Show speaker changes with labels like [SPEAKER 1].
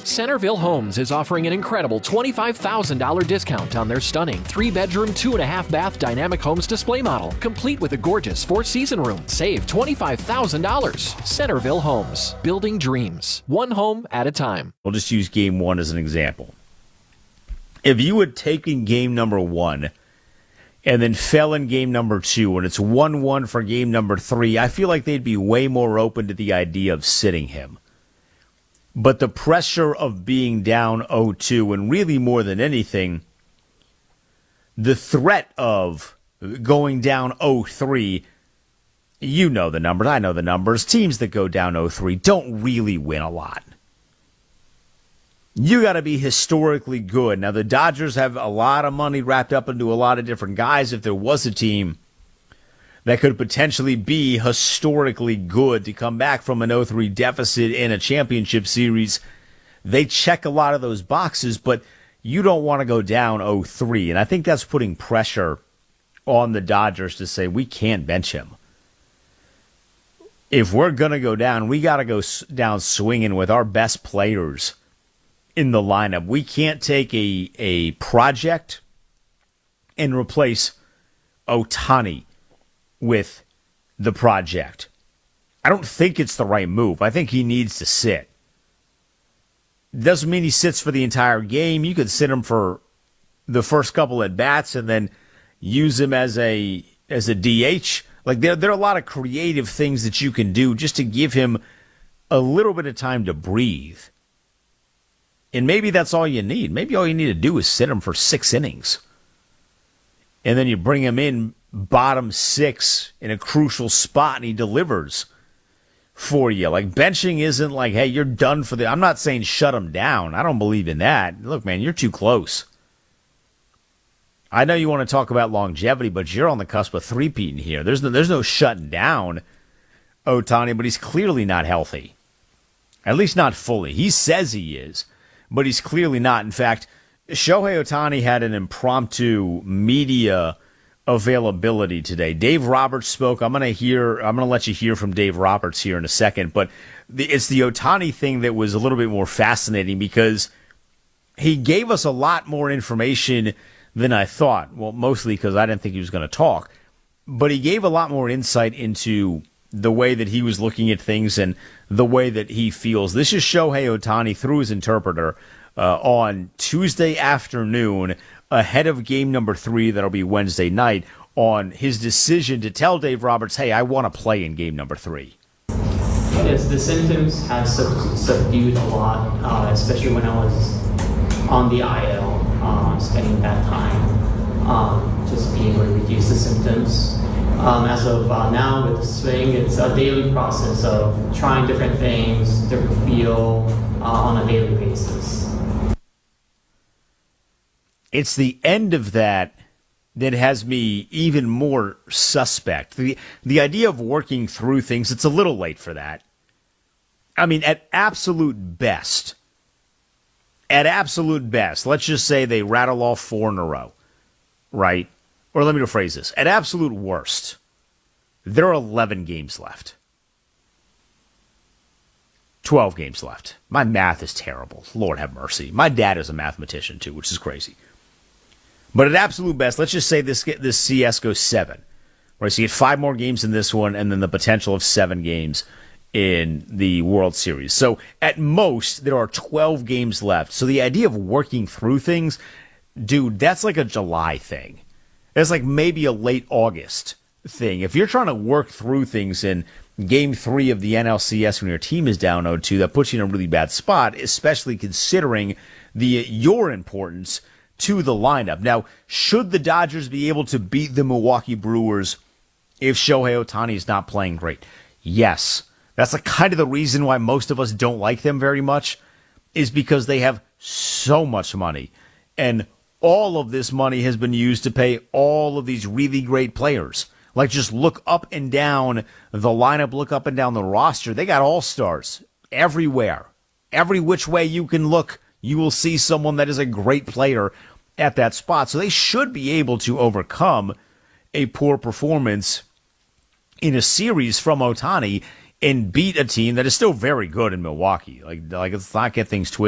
[SPEAKER 1] Centerville Homes is offering an incredible $25,000 discount on their stunning 3-bedroom, 2.5-bath Dynamic Homes display model, complete with a gorgeous 4-season room. Save $25,000. Centerville Homes, building dreams, one home at a time.
[SPEAKER 2] We'll just use game one as an example. If you had taken game number one and then fell in game number two, and it's 1-1 for game number three, I feel like they'd be way more open to the idea of sitting him. But the pressure of being down 0-2, and really more than anything, the threat of going down 0-3, you know the numbers, I know the numbers. Teams that go down 0-3 don't really win a lot. You got to be historically good. Now, the Dodgers have a lot of money wrapped up into a lot of different guys. If there was a team that could potentially be historically good to come back from an 0-3 deficit in a championship series, they check a lot of those boxes, but you don't want to go down 0-3. And I think that's putting pressure on the Dodgers to say, we can't bench him. If we're going to go down, we got to go down swinging with our best players in the lineup. We can't take a project and replace Ohtani with the project. I don't think it's the right move. I think he needs to sit. Doesn't mean he sits for the entire game. You could sit him for the first couple at bats and then use him as a DH. Like there are a lot of creative things that you can do just to give him a little bit of time to breathe. And maybe that's all you need. Maybe all you need to do is sit him for 6 innings. And then you bring him in bottom 6 in a crucial spot and he delivers for you. Like, benching isn't like, hey, you're done for the... I'm not saying shut him down. I don't believe in that. Look, man, you're too close. I know you want to talk about longevity, but you're on the cusp of three-peating here. There's no shutting down Ohtani, but he's clearly not healthy. At least not fully. He says he is, but he's clearly not. In fact, Shohei Ohtani had an impromptu media availability today. Dave Roberts spoke. I'm going to let you hear from Dave Roberts here in a second, but it's the Ohtani thing that was a little bit more fascinating because he gave us a lot more information than I thought. Well, mostly because I didn't think he was going to talk, but he gave a lot more insight into the way that he was looking at things and the way that he feels. This is Shohei Ohtani through his interpreter on Tuesday afternoon ahead of game number 3 that'll be Wednesday night on his decision to tell Dave Roberts, hey, I want to play in game number 3.
[SPEAKER 3] Yes, the symptoms have subdued a lot, especially when I was on the IL, spending that time, just being able to reduce the symptoms. As of now with the swing, it's a daily process of trying different things, different feel on a daily basis.
[SPEAKER 2] It's the end of that has me even more suspect. The idea of working through things, it's a little late for that. I mean, at absolute best, let's just say they rattle off 4 in a row, right? Or let me rephrase this. At absolute worst, there are 11 games left. 12 games left. My math is terrible. Lord have mercy. My dad is a mathematician too, which is crazy. But at absolute best, let's just say this CS goes 7. Right, so you get 5 more games in this one, and then the potential of 7 games in the World Series. So at most, there are 12 games left. So the idea of working through things, dude, that's like a July thing. That's like maybe a late August thing. If you're trying to work through things in Game 3 of the NLCS when your team is down 0-2, that puts you in a really bad spot, especially considering your importance to the lineup. Now, should the Dodgers be able to beat the Milwaukee Brewers if Shohei Ohtani is not playing great? Yes. That's kind of the reason why most of us don't like them very much, is because they have so much money. And all of this money has been used to pay all of these really great players. Like, just look up and down the lineup, look up and down the roster. They got all-stars everywhere. Every which way you can look, you will see someone that is a great player at that spot. So they should be able to overcome a poor performance in a series from Ohtani and beat a team that is still very good in Milwaukee. Like let's not get things twisted.